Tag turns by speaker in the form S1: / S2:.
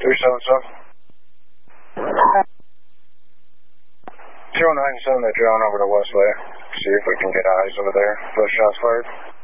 S1: 377. 097, they're drone over to Westlake. See if we can get eyes over there. Those shots fired.